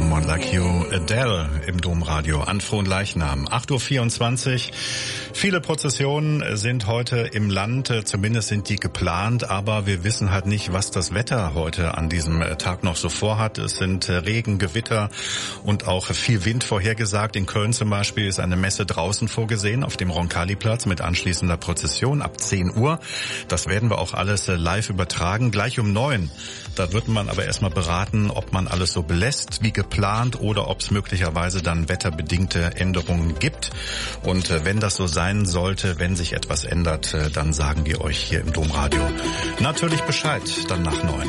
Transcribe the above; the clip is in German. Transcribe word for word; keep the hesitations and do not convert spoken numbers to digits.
Someone Like You, Adele im Domradio an Fronleichnam. acht Uhr vierundzwanzig. Viele Prozessionen sind heute im Land, zumindest sind die geplant, aber wir wissen halt nicht, was das Wetter heute an diesem Tag noch so vorhat. Es sind Regen, Gewitter und auch viel Wind vorhergesagt. In Köln zum Beispiel ist eine Messe draußen vorgesehen auf dem Roncalli-Platz mit anschließender Prozession ab zehn Uhr. Das werden wir auch alles live übertragen. Gleich um neun. Da wird man aber erstmal beraten, ob man alles so belässt wie geplant oder ob es möglicherweise dann wetterbedingte Änderungen gibt. Und wenn das so sein sollte, wenn sich etwas ändert, dann sagen wir euch hier im Domradio natürlich Bescheid, dann nach neun.